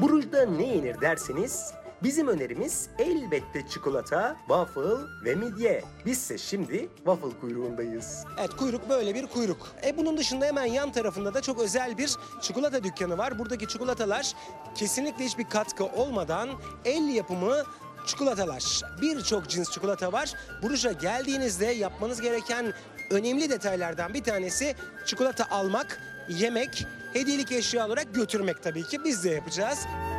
Brugge'da ne yenir derseniz bizim önerimiz elbette çikolata, waffle ve midye. Bizse şimdi waffle kuyruğundayız. Evet, kuyruk böyle bir kuyruk. Bunun dışında hemen yan tarafında da çok özel bir çikolata dükkanı var. Buradaki çikolatalar kesinlikle hiçbir katkı olmadan el yapımı çikolatalar. Birçok cins çikolata var. Bruges'a geldiğinizde yapmanız gereken önemli detaylardan bir tanesi çikolata almak, yemek, hediyelik eşya olarak götürmek tabii ki. Biz de yapacağız.